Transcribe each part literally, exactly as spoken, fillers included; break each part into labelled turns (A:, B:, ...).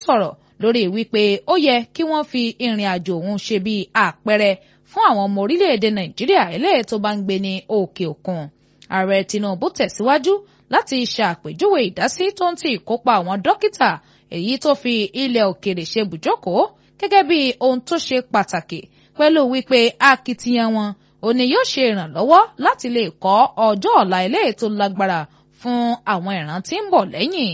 A: sọ̀rọ̀ lórí wípé ó yẹ kí wọ́n fi ìrìn àjò òun ṣe bí àpẹẹrẹ fún àwọn ọmọ orílẹ̀-èdè Nàìjíríà eléyìí tó bá ń gbé ní òkè òkun. Ààrẹ Tinubu tẹ̀síwájú láti ṣàpèjúwe ìdásí tó ń ti ìkópa àwọn dókítà èyí tó fi ilẹ̀ òkèèrè ṣe bùjókòó gẹ́gẹ́ bí ohun tó ṣe pàtàkì pẹ̀lú wípé akitiyan wọn òní yóò ṣe ìrànlọ́wọ́ láti lè kọ́ ọjọ́ ọ̀la eléyìí tó lágbára fún àwọn ìran tí ń bọ̀ lẹ́yìn.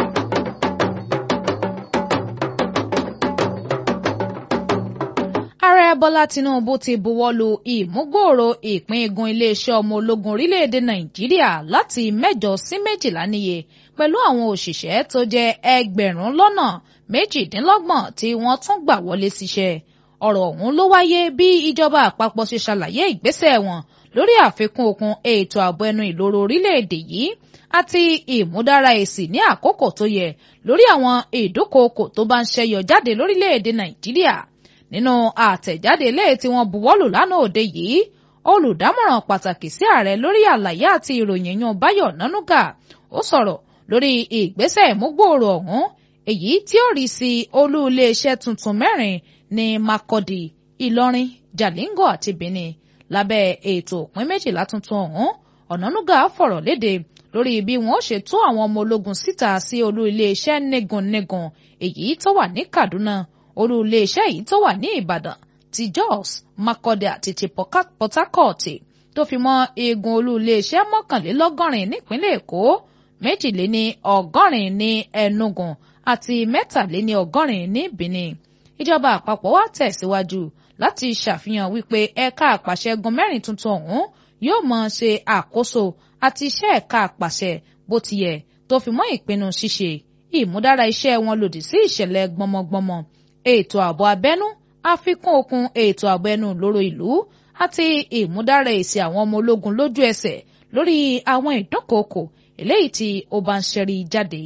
A: Ààrẹ Bọ́lá Tinubu ti buwọ́lu ìmúgbòòrò ìpín igun iléeṣẹ́ ọmọ ológun orílẹ̀-èdè Nàìjíríà láti mẹ́jọ sí méjìlá níye pẹ̀lú àwọn òṣìṣẹ́ tó jẹ́ ẹgbẹ̀rún lọ́nà méjìdínlọ́gbọ̀n tí wọ́n tún gbà wọlé síṣẹ́. Ọ̀rọ̀ ọ̀hún ló wáyé bí ìjọba àpapọ̀ ṣe ṣàlàyé ìgbésẹ̀ wọn lórí àfikún okun ètò ààbò ẹnu ìloro orílẹ̀-èdè yìí àti ìmúdára èsì ní àkókò tó yẹ lórí àwọn ìdúkòokò tó bá ń ṣẹyọ jáde lórílẹ̀-èdè Nàìjíríà. Nínú àtẹ̀jáde eléyìí tí wọ́n buwọ́lù lánàá òde yìí, olùdámọ̀ràn pàtàkì sí ààrẹ lórí àlàyé àti ìròyìn yan Báyọ̀ Nánúgà ó sọ̀rọ̀ lórí ìgbésẹ̀ ìmúgbòòrò ọ̀hún èyí tí ó rí sí olú iléeṣẹ́ tuntun mẹ́rin ní Makurdi, Ìlọrin, Jalingo àti Benin lábẹ́ ètò òpin méjìlá tuntun ọ̀hún. Ọ̀nánúgà fọ̀rọ̀ léde lórí bí wọ́n ó ṣe tú àwọn ọmọ ológun síta sí olú iléeṣẹ́ nígunnígun èyí tó wà ní Kaduna, olú iléeṣẹ́ yìí tó wà ní Ìbàdàn, ti Jos, Makurdi àti ti Port Harcourt tó fi mọ́ igun olú iléeṣẹ́ mọ́kànlélọ́gọ́rin nípínlẹ̀ Èkó, méjìléní ọgọ́rin ní Enugu àti mẹ́tàléní ọgọ́rin ní Benin. Ìjọba àpapọ̀ wá tẹ̀síwájú láti ṣàfihàn wípé ẹ̀ka àpàṣẹ gun mẹ́rin tuntun ọ̀hún yóò máa ṣe àkóso àti iṣẹ́ ẹ̀ka àpàṣẹ bó ti yẹ tó fi mọ́ ìpinnu ṣíṣe ìmúdára iṣẹ́ wọn lòdì sí ìṣẹ̀lẹ̀ gbọmọgbọmọ, ètò ààbò abẹ́nú, àfikún okun ètò ààbò ẹnu ìloro ìlú àti ìmúdára èsì àwọn ọmọ ológun lójú ẹsẹ̀ lórí àwọn ìdúnkookò eléyìí tí ó bá ń ṣẹ́rí jáde.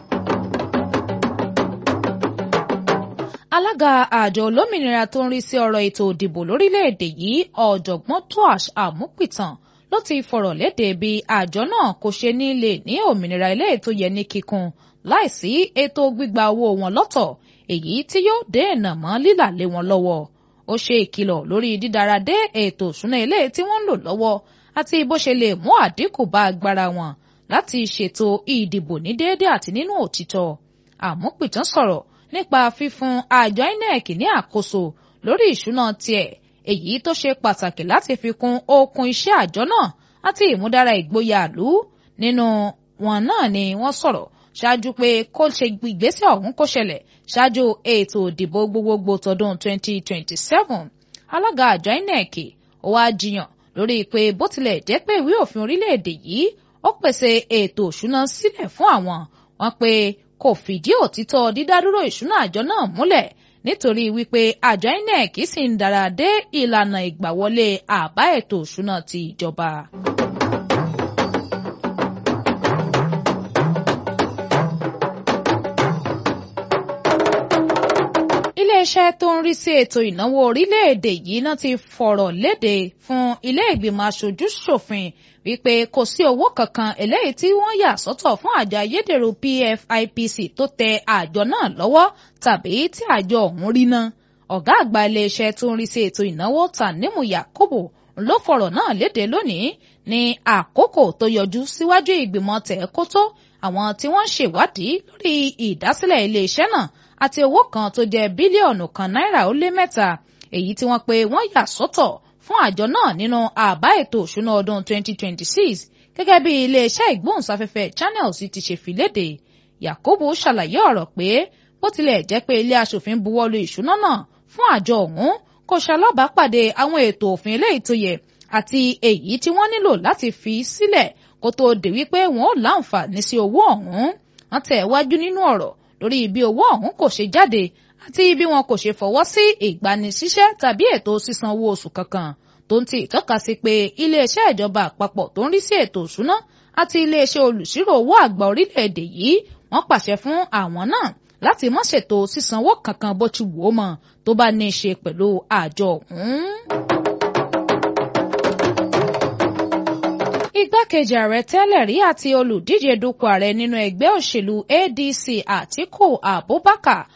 A: Alága àjọ olómìnira tó ń rí sí ọ̀rọ̀ ètò òdìbò lórílẹ̀‐èdè yìí ọ̀jọ̀gbọ́n Tosh Àmúpìtàn ló ti fọ̀rọ̀ léde bí àjọ náà kò ṣe ní lè ní òmìnira eléyìí tó yẹ ní kíkún láìsí ètò gbígba owó wọn lọ́tọ̀ èyí tí yóò dènà mọ́ lílà lé wọn lọ́wọ́. Ó ṣe ìkìlọ̀ lórí dídára dé ètò ìṣúná eléyìí tí wọ́n ń lò lọ́wọ́ àti bó ṣe lè mú àdínkù bá agbára wọn láti ṣètò ìdìbò ní déédéé àti nínú òtítọ́. Àmúpìtàn sọ̀rọ̀ nípa fífún àjọ I N E C ní àkóso lórí ìṣúná tiẹ̀ èyí tó ṣe pàtàkì láti fi kún okun iṣẹ́ àjọ náà àti ìmúdára ìgboyà ìlú. Nínú wọn náà ni wọ́n sọ̀rọ̀ ṣáájú pé kó ṣe ìgbésẹ̀ ọ̀hún kó ṣẹlẹ̀ ṣáájú ètò ìdìbò gbogbogbò tọdún twenty twenty-seven. Alága àjọ I N E C ó wá jiyàn lórí pé bó tilẹ̀ jẹ́ pé ìwé òfin orílẹ̀-èdè yìí ó pèsè ètò ìṣúná sílẹ̀ fún àwọn, wọ́n pé kò fìdí òtítọ́ dídádúró ìṣúná àjọ náà múlẹ̀ nítorí wípé àjọ I N E C sì ń dára dé ìlànà ìgbàwọlé àbá ètò ìṣúná ti ìjọba. Iléeṣẹ́ tó ń rí sí ètò ìnáwó orílẹ̀-èdè yìí náà ti fọ̀rọ̀ léde fún ilé ìgbìmọ̀ aṣojú-ṣòfin wípé kò sí owó kankan eléyìí tí wọ́n yà sọ́tọ̀ fún àjọ ayédèrú P F I P C tó tẹ àjọ náà lọ́wọ́ tàbí tí àjọ ọ̀hún rí ná. Ọ̀gá àgbà iléeṣẹ́ tó ń rí sí ètò ìnáwó Tanimu Yakubu ló fọ̀rọ̀ náà léde lónìí ní àkókò tó yọjú síwájú ìgbìmọ̀ tẹ̀ẹ́kótó àwọn tí wọ́n ń ṣèwádìí lórí ìdásílẹ̀ iléeṣẹ́ náà àti owó kan tó jẹ́ bílíọ̀nù kan náírà ó lé mẹ́ta èyí tí wọ́n pé wọ́n yà sọ́tọ̀ fún àjọ náà nínú àbá ètò òṣùná ọdún twenty twenty-six gẹ́gẹ́ bí iléeṣẹ́ ìgbóhùnsáfẹ́fẹ́ Channels ti ṣe fi léde. Yakubu ṣàlàyé ọ̀rọ̀ pé bó tilẹ̀ jẹ́ pé ilé aṣòfin buwọ́lu ìṣúná náà fún àjọ ọ̀hún kò ṣalábàápàdé àwọn ètò òfin eléyìí tó yẹ àti èyí tí wọ́n nílò láti fi sílẹ̀ kó tó dé wípé wọ́n ó láǹfààní sí owó ọ̀hún. Wọ́n tẹ̀ wájú nínú ọ̀rọ̀ lórí bí owó ọ̀hún kò ṣe jáde àti bí wọn kò ṣe fọwọ́ sí ìgbanisíṣẹ́ tàbí ètò sísan owó oṣù kankan tó ń ti ìtọ́ka sí pé iléeṣẹ́ ìjọba àpapọ̀ tó ń rí sí ètò ìṣúná àti iléeṣẹ́ olùṣírò owó àgbà orílẹ̀-èdè yìí wọ́n pàṣẹ fún àwọn náà láti má ṣètò sísanwó kankan bó ti wù ó mọ́ tó bá ní í ṣe pẹ̀lú àjọ ọ̀hún. Igbákejì ààrẹ tẹ́lẹ̀ rí àti olùdíje dupò ààrẹ nínú ẹgbẹ́ òṣèlú A D C Àtíkù Abubakar